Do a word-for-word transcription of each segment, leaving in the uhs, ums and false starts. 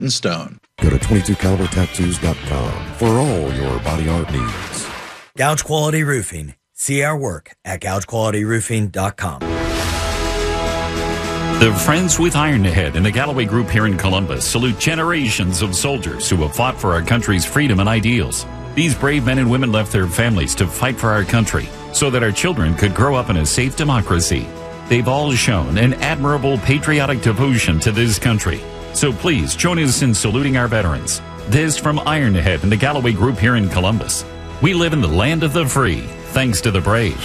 and stone. Go to twenty-two caliber tattoos dot com for all your body art needs. Gouge Quality Roofing. See our work at gouge quality roofing dot com. The Friends with Ironhead and the Galloway Group here in Columbus salute generations of soldiers who have fought for our country's freedom and ideals. These brave men and women left their families to fight for our country so that our children could grow up in a safe democracy. They've all shown an admirable patriotic devotion to this country. So please join us in saluting our veterans. This from Ironhead and the Galloway Group here in Columbus. We live in the land of the free, thanks to the brave.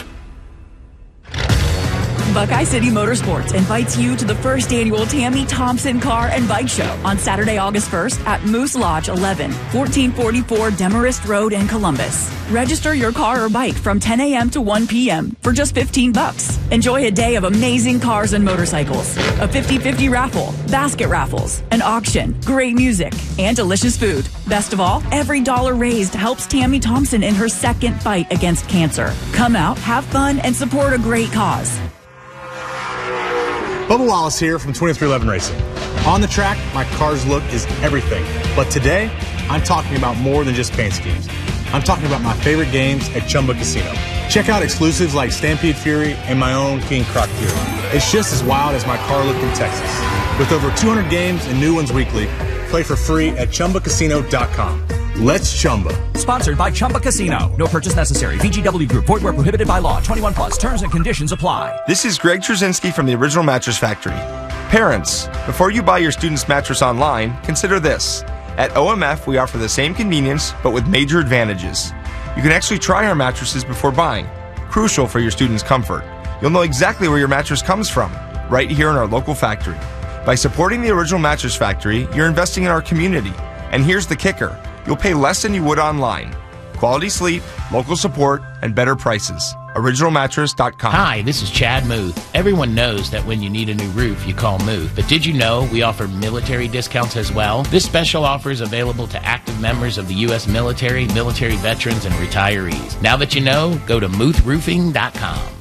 Buckeye City Motorsports invites you to the first annual Tammy Thompson Car and Bike Show on Saturday, August first at Moose Lodge eleven, fourteen forty-four Demarest Road in Columbus. Register your car or bike from ten a.m. to one p.m. for just fifteen bucks. Enjoy a day of amazing cars and motorcycles, a fifty-fifty raffle, basket raffles, an auction, great music, and delicious food. Best of all, every dollar raised helps Tammy Thompson in her second fight against cancer. Come out, have fun, and support a great cause. Bubba Wallace here from twenty-three eleven Racing. On the track, my car's look is everything. But today, I'm talking about more than just paint schemes. I'm talking about my favorite games at Chumba Casino. Check out exclusives like Stampede Fury and my own King Croc Fury. It's just as wild as my car look in Texas. With over two hundred games and new ones weekly, play for free at chumba casino dot com. Let's Chumba. Sponsored by Chumba Casino. No purchase necessary. V G W Group. Void where prohibited by law. twenty-one plus. Terms and conditions apply. This is Greg Trzynski from the Original Mattress Factory. Parents, before you buy your student's mattress online, consider this. At O M F, we offer the same convenience, but with major advantages. You can actually try our mattresses before buying. Crucial for your student's comfort. You'll know exactly where your mattress comes from, right here in our local factory. By supporting the Original Mattress Factory, you're investing in our community. And here's the kicker. You'll pay less than you would online. Quality sleep, local support, and better prices. original mattress dot com. Hi, this is Chad Muth. Everyone knows that when you need a new roof, you call Muth. But did you know we offer military discounts as well? This special offer is available to active members of the U S military, military veterans, and retirees. Now that you know, go to muth roofing dot com.